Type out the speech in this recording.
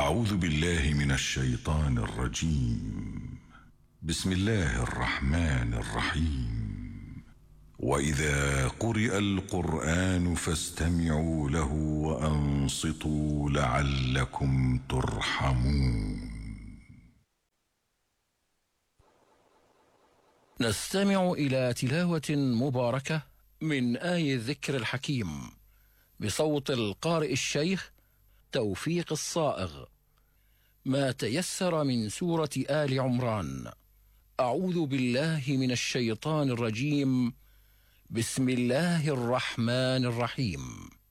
أعوذ بالله من الشيطان الرجيم. بسم الله الرحمن الرحيم. وإذا قرئ القرآن فاستمعوا له وأنصتوا لعلكم ترحمون. نستمع إلى تلاوة مباركة من آي الذكر الحكيم بصوت القارئ الشيخ توفيق الصائغ، ما تيسر من سورة آل عمران. أعوذ بالله من الشيطان الرجيم. بسم الله الرحمن الرحيم.